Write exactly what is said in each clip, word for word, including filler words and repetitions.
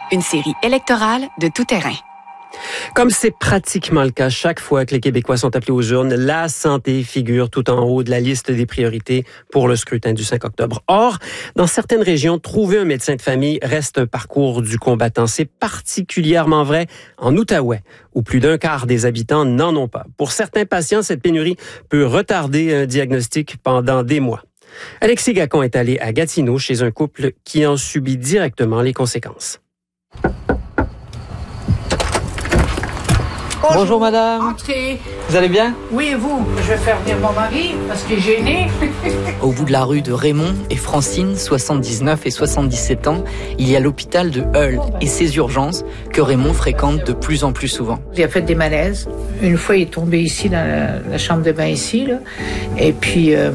une série électorale de tout terrain. Comme c'est pratiquement le cas chaque fois que les Québécois sont appelés aux urnes, la santé figure tout en haut de la liste des priorités pour le scrutin du cinq octobre. Or, dans certaines régions, trouver un médecin de famille reste un parcours du combattant. C'est particulièrement vrai en Outaouais, où plus d'un quart des habitants n'en ont pas. Pour certains patients, cette pénurie peut retarder un diagnostic pendant des mois. Alexis Gacon est allé à Gatineau chez un couple qui en subit directement les conséquences. Bonjour, Bonjour madame. Entrez. Vous allez bien? Oui, et vous? Je vais faire venir mon mari parce qu'il est gêné. Au bout de la rue de Raymond et Francine, soixante-dix-neuf et soixante-dix-sept ans, il y a l'hôpital de Hull et ses urgences que Raymond fréquente de plus en plus souvent. Il a fait des malaises. Une fois, il est tombé ici dans la, la chambre de bain ici, là. Et puis, euh,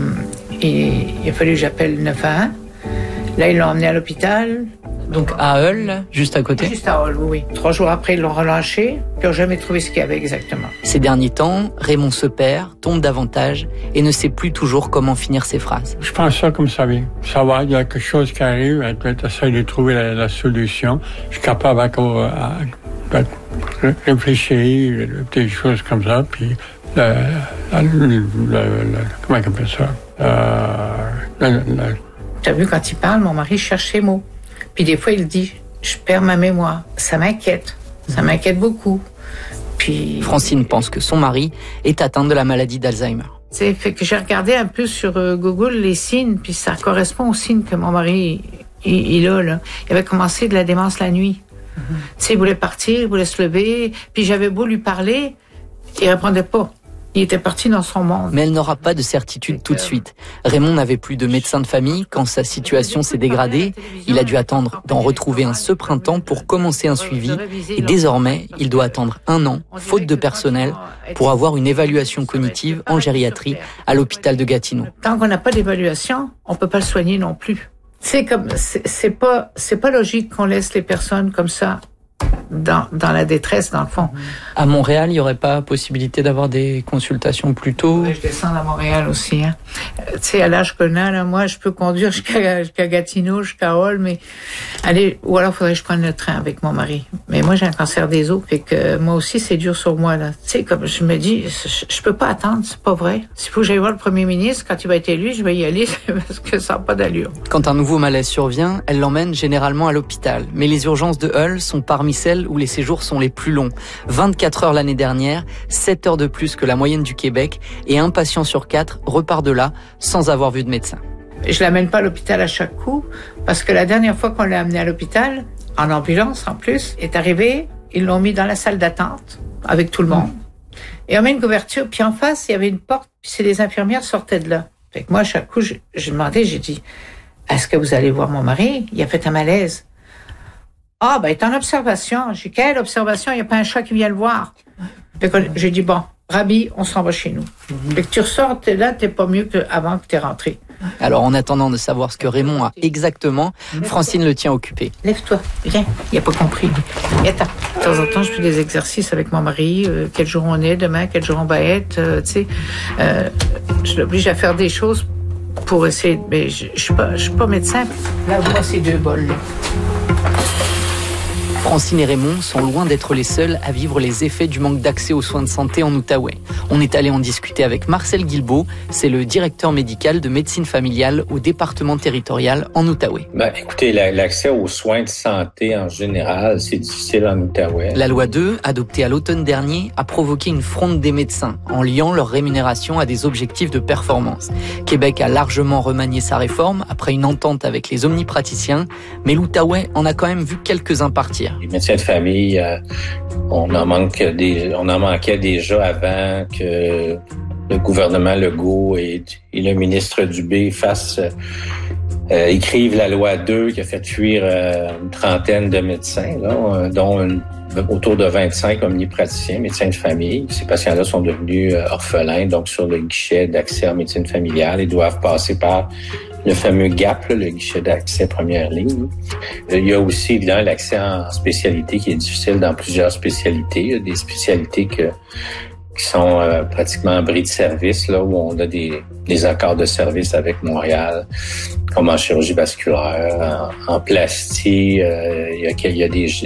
il, il a fallu que j'appelle le neuf un un. Là, ils l'ont emmené à l'hôpital. Donc à Hull, juste à côté? Juste à Hull, oui. Trois jours après, ils l'ont relâché, puis ils n'ont jamais trouvé ce qu'il y avait exactement. Ces derniers temps, Raymond se perd, tombe davantage et ne sait plus toujours comment finir ses phrases. Je pense ça comme ça vient. Ça va, il y a quelque chose qui arrive, j'essaie de trouver la, la solution. Je suis capable encore à, à, à réfléchir, des choses comme ça, puis le, le, le, le, le, comment on appelle ça? Euh, le, le, Tu as vu, quand il parle, mon mari cherche ses mots. Puis des fois, il dit, je perds ma mémoire. Ça m'inquiète. Ça m'inquiète beaucoup. Puis... Francine pense que son mari est atteint de la maladie d'Alzheimer. C'est fait que j'ai regardé un peu sur Google les signes, puis ça correspond aux signes que mon mari, il, il a, là. Il avait commencé de la démence la nuit. Mm-hmm. Tu sais, il voulait partir, il voulait se lever, puis j'avais beau lui parler, il répondait pas. Il était parti dans son monde. Mais elle n'aura pas de certitude tout de suite. Raymond n'avait plus de médecin de famille. Quand sa situation s'est dégradée, il a dû attendre d'en retrouver un ce printemps pour commencer un suivi. Et désormais, il doit attendre un an, faute de personnel, pour avoir une évaluation cognitive en gériatrie à l'hôpital de Gatineau. Tant qu'on n'a pas d'évaluation, on peut pas le soigner non plus. C'est comme, c'est, c'est pas, c'est pas logique qu'on laisse les personnes comme ça. Dans, dans la détresse, dans le fond. À Montréal, il n'y aurait pas possibilité d'avoir des consultations plus tôt? Ouais, je descends à Montréal aussi. Hein. Euh, tu sais, à l'âge qu'on a, là, moi, je peux conduire jusqu'à, jusqu'à Gatineau, jusqu'à Hull, mais allez, ou alors il faudrait que je prenne le train avec mon mari. Mais moi, j'ai un cancer des os, fait que moi aussi, c'est dur sur moi, là. Tu sais, comme je me dis, je, je peux pas attendre, c'est pas vrai. S'il faut que j'aille voir le premier ministre, quand il va être élu, je vais y aller, parce que ça n'a pas d'allure. Quand un nouveau malaise survient, elle l'emmène généralement à l'hôpital. Mais les urgences de Hull sont parmi celles où les séjours sont les plus longs. vingt-quatre heures l'année dernière, sept heures de plus que la moyenne du Québec, et un patient sur quatre repart de là sans avoir vu de médecin. Je l'amène pas à l'hôpital à chaque coup, parce que la dernière fois qu'on l'a amené à l'hôpital, en ambulance en plus, est arrivé, ils l'ont mis dans la salle d'attente, avec tout le monde. Et on met une couverture, puis en face, il y avait une porte, puis c'est les infirmières sortaient de là. Fait que moi, à chaque coup, j'ai demandé, j'ai dit, est-ce que vous allez voir mon mari? Il a fait un malaise. Ah, ben, il est en observation. J'ai dit, quelle observation? Il n'y a pas un chat qui vient le voir. Fait que j'ai dit, bon, Rabi, on s'en va chez nous. Mm-hmm. Fait que tu ressors, t'es là, t'es pas mieux qu'avant que t'es rentré. Alors, en attendant de savoir ce que Raymond a exactement, Francine le tient occupé. Lève-toi, viens. Il n'a pas compris. Et attends. De temps en temps, je fais des exercices avec mon mari. Euh, quel jour on est demain, quel jour on va être, euh, tu sais. Euh, je l'oblige à faire des choses pour essayer. Mais je ne suis pas, je suis pas médecin. Là, moi, c'est deux bols, là. Francine et Raymond sont loin d'être les seuls à vivre les effets du manque d'accès aux soins de santé en Outaouais. On est allé en discuter avec Marcel Guilbeault, c'est le directeur médical de médecine familiale au département territorial en Outaouais. Ben, écoutez, l'accès aux soins de santé en général, c'est difficile en Outaouais. La loi deux, adoptée à l'automne dernier, a provoqué une fronde des médecins en liant leur rémunération à des objectifs de performance. Québec a largement remanié sa réforme après une entente avec les omnipraticiens, mais l'Outaouais en a quand même vu quelques-uns partir. Les médecins de famille, euh, on en manque des, on en manquait déjà avant que le gouvernement Legault et, et le ministre Dubé fassent euh, écrivent la loi deux qui a fait fuir euh, une trentaine de médecins, là, euh, dont une, autour de vingt-cinq omnipraticiens, médecins de famille. Ces patients-là sont devenus euh, orphelins, donc sur le guichet d'accès en médecine familiale, ils doivent passer par le fameux G A P, là, le guichet d'accès première ligne. Il y a aussi évidemment l'accès en spécialité qui est difficile dans plusieurs spécialités. Il y a des spécialités que, qui sont euh, pratiquement en bris de service, là, où on a des, des accords de service avec Montréal, comme en chirurgie vasculaire, en, en plastie. Euh, il y a, il y a des